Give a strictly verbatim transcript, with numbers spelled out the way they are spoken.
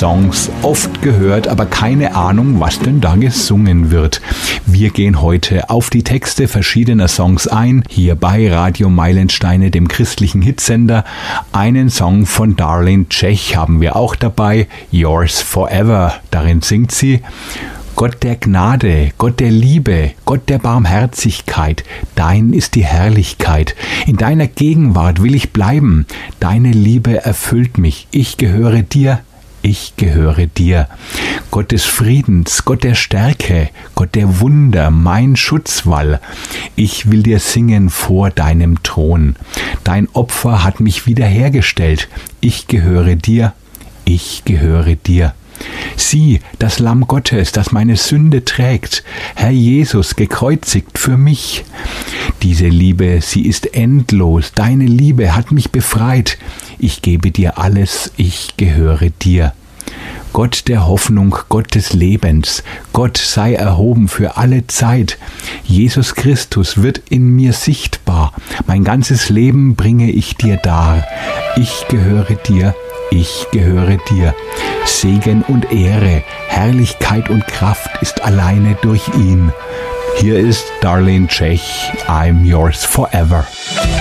Songs, oft gehört, aber keine Ahnung, was denn da gesungen wird. Wir gehen heute auf die Texte verschiedener Songs ein, hier bei Radio Meilensteine, dem christlichen Hitsender. Einen Song von Darlene Zschech haben wir auch dabei, Yours Forever. Darin singt sie: Gott der Gnade, Gott der Liebe, Gott der Barmherzigkeit, dein ist die Herrlichkeit. In deiner Gegenwart will ich bleiben, deine Liebe erfüllt mich. Ich gehöre dir, ich gehöre dir. Gott des Friedens, Gott der Stärke, Gott der Wunder, mein Schutzwall. Ich will dir singen vor deinem Thron. Dein Opfer hat mich wiederhergestellt. Ich gehöre dir, ich gehöre dir. Sieh, das Lamm Gottes, das meine Sünde trägt, Herr Jesus, gekreuzigt für mich. Diese Liebe, sie ist endlos, deine Liebe hat mich befreit. Ich gebe dir alles, ich gehöre dir. Gott der Hoffnung, Gott des Lebens, Gott sei erhoben für alle Zeit. Jesus Christus wird in mir sichtbar, mein ganzes Leben bringe ich dir dar. Ich gehöre dir, ich gehöre dir. Segen und Ehre, Herrlichkeit und Kraft ist alleine durch ihn. Hier ist Darlene Zschech, I'm yours forever.